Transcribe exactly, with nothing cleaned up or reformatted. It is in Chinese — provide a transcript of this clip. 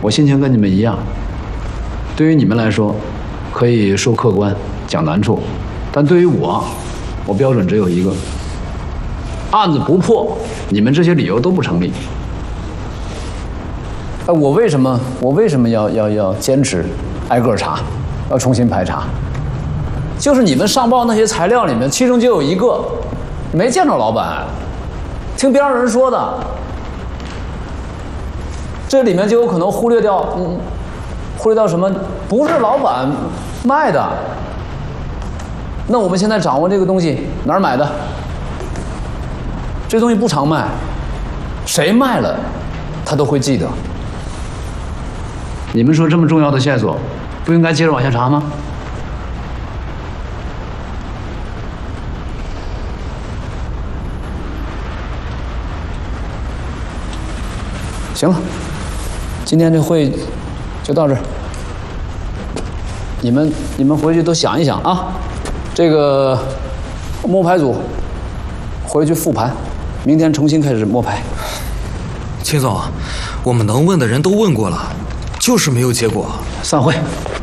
我心情跟你们一样。对于你们来说，可以说客观讲难处，但对于我，我标准只有一个：案子不破，你们这些理由都不成立。哎，我为什么我为什么要要要坚持挨个查，要重新排查？就是你们上报那些材料里面，其中就有一个没见着老板，听边上人说的。这里面就有可能忽略掉，嗯，忽略掉什么？不是老板卖的。那我们现在掌握这个东西哪儿买的？这东西不常卖，谁卖了，他都会记得。你们说这么重要的线索，不应该接着往下查吗？行了，今天这会就到这儿。你们你们回去都想一想啊，这个摸排组回去复盘，明天重新开始摸排。 秦总，我们能问的人都问过了，就是没有结果。 散会。